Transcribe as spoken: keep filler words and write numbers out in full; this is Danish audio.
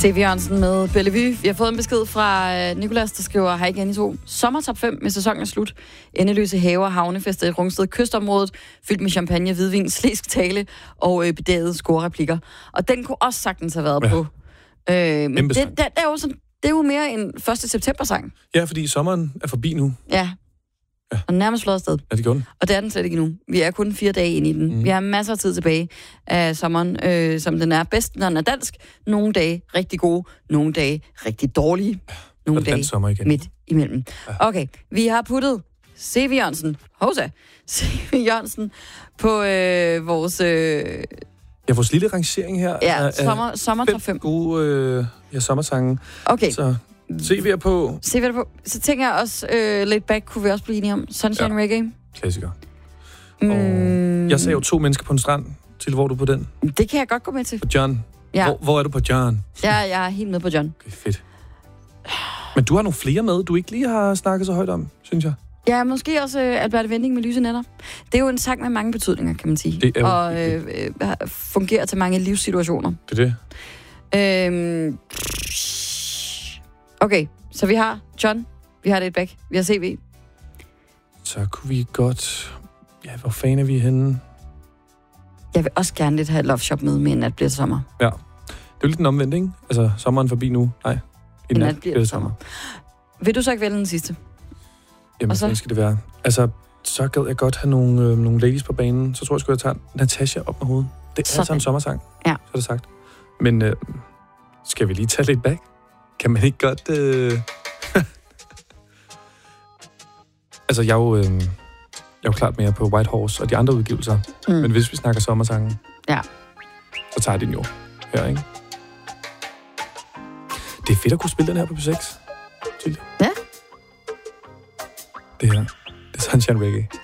C V Jørgensen med Bellevue. Vi har fået en besked fra øh, Nicolas, der skriver, hej igen i to. Sommertop fem med sæsonen er slut. Endeløse haver, havnefester i Rungsted, kystområdet, fyldt med champagne, hvidvin, slæsk tale og øh, bedagede scorereplikker. Og den kunne også sagtens have været ja. på. Øh, men det, det, det, er jo sådan, det er jo mere en første september-sang. Ja, fordi sommeren er forbi nu. Ja. Ja. Og nærmest flot afsted. Ja, det gjorde den. Og det er den slet ikke endnu. Vi er kun fire dage inde i den. Mm. Vi har masser af tid tilbage af sommeren, øh, som den er bedst, når den er dansk. Nogle dage rigtig gode, nogle dage rigtig dårlige. Nogle dage sommer igen. midt imellem. Ja. Okay, vi har puttet C V Jørgensen, Hosa, C V Jørgensen på øh, vores... Øh, ja, vores lille rangering her. Ja, sommer, sommer top fem. Gode øh, ja, sommersange. Okay. Så C V'er på. C V'er på. Så tænker jeg også, øh, Laid Back kunne vi også blive enige om. Sunshine ja. Reggae. Klassiker. Mm. Og jeg sagde jo to mennesker på en strand. Til hvor er du på den? Det kan jeg godt gå med til. På John. Ja. Hvor, hvor er du på John? Ja, jeg er helt med på John. Okay, fedt. Men du har nogle flere med, du ikke lige har snakket så højt om, synes jeg. Ja, måske også øh, Albert Vending med Lyse Nætter. Det er jo en sang med mange betydninger, kan man sige. Det er jo... Og øh, øh, fungerer til mange livssituationer. Det er det. Øhm... Okay, så vi har John, vi har Laid Back, vi har C V. Så kunne vi godt... Ja, hvor fanden er vi henne? Jeg vil også gerne lidt have Love Shop med, med En nat bliver det sommer. Ja, det er jo lidt den omvendt, ikke? Altså, sommeren forbi nu. Nej, En nat, nat bliver det sommer. sommer. Vil du så ikke vælge den sidste? Jamen, så skal det være. Altså, så gad jeg godt have nogle, øh, nogle ladies på banen. Så tror jeg, skulle jeg tage Natasha op med hovedet. Det er sådan. Altså en sommersang, ja. Så er det sagt. Men øh, skal vi lige tage lidt back? Kan man ikke godt... Øh... altså, jeg er, jo, øh, jeg er jo klart mere på White Horse og de andre udgivelser. Mm. Men hvis vi snakker sommersangen, ja. så tager de den jo her, ikke? Det er fedt at kunne spille den her på P seks. Silje. Ja. Det her, det er Sunshine Reggae.